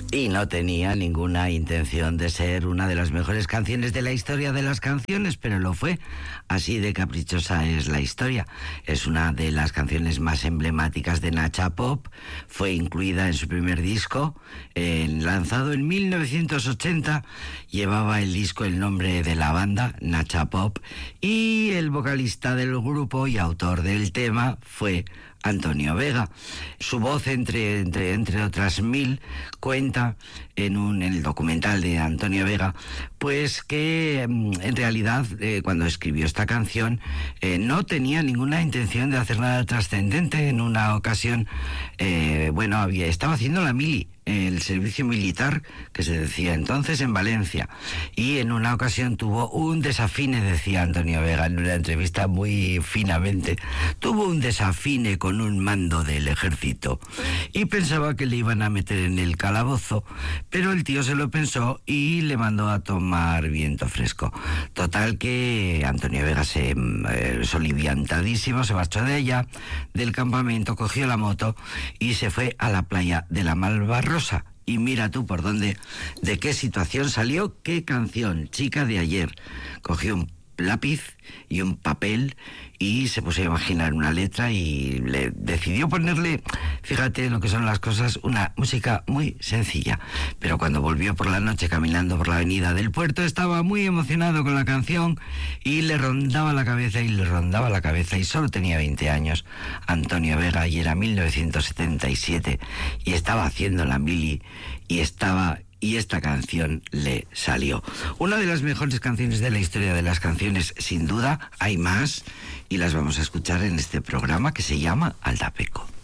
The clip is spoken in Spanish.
Y no tenía ninguna intención de ser una de las mejores canciones de la historia de las canciones, pero lo fue. Así de caprichosa es la historia. Es una de las canciones más emblemáticas de Nacha Pop. Fue incluida en su primer disco, lanzado en 1980. Llevaba el disco el nombre de la banda, Nacha Pop, y el vocalista del grupo y autor del tema fue Antonio Vega. Su voz, entre otras mil, cuenta en el documental de Antonio Vega, pues que en realidad cuando escribió esta canción no tenía ninguna intención de hacer nada trascendente. En una ocasión, estaba haciendo la mili, el servicio militar, que se decía entonces, en Valencia, y en una ocasión tuvo un desafine, decía Antonio Vega en una entrevista muy finamente, tuvo un desafine con un mando del ejército y pensaba que le iban a meter en el calabozo, pero el tío se lo pensó y le mandó a tomar viento fresco. Total que Antonio Vega soliviantadísimo, se marchó de allá, del campamento, cogió la moto y se fue a la playa de la Malvarrosa. Y mira tú por dónde, de qué situación salió, qué canción, chica de ayer. Cogió un lápiz y un papel y se puso a imaginar una letra y le decidió ponerle, fíjate lo que son las cosas, una música muy sencilla. Pero cuando volvió por la noche caminando por la avenida del puerto, estaba muy emocionado con la canción y le rondaba la cabeza y solo tenía 20 años. Antonio Vega, y era 1977 y estaba haciendo la mili y esta canción le salió. Una de las mejores canciones de la historia de las canciones, sin duda. Hay más y las vamos a escuchar en este programa que se llama Aldapeco.